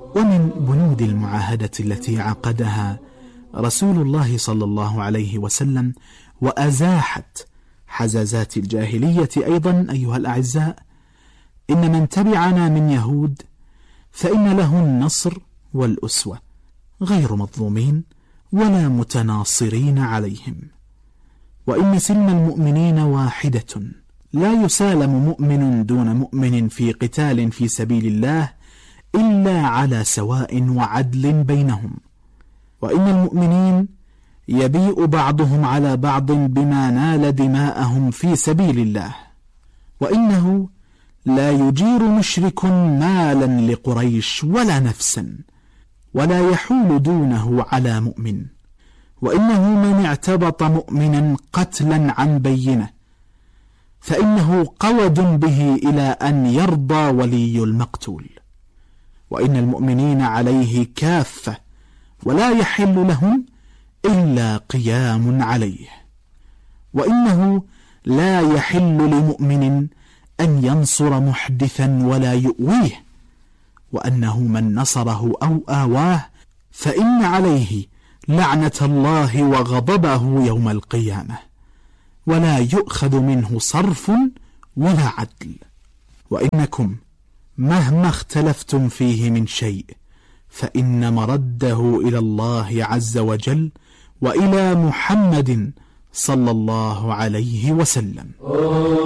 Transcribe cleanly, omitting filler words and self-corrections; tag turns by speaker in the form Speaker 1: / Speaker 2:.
Speaker 1: ومن بنود المعاهدة التي عقدها رسول الله صلى الله عليه وسلم وأزاحت حزازات الجاهلية أيضا أيها الأعزاء: إن من تبعنا من يهود فإن له النصر والأسوة، غير مظلومين ولا متناصرين عليهم. وإن سلم المؤمنين واحدة، لا يسالم مؤمن دون مؤمن في قتال في سبيل الله إلا على سواء وعدل بينهم. وإن المؤمنين يبيء بعضهم على بعض بما نال دماءهم في سبيل الله. وإنه لا يجير مشرك مالا لقريش ولا نفسا، ولا يحول دونه على مؤمن. وإنه من اعتبط مؤمنا قتلا عن بينه فإنه قود به إلى أن يرضى ولي المقتول. وإن المؤمنين عليه كافة، ولا يحل لهم إلا قيام عليه. وإنه لا يحل لمؤمن أن ينصر محدثا ولا يؤويه. وأنه من نصره أو آواه فإن عليه لعنة الله وغضبه يوم القيامة، ولا يؤخذ منه صرف ولا عدل. وإنكم مهما اختلفتم فيه من شيء فإن مرده إلى الله عز وجل وإلى محمد صلى الله عليه وسلم.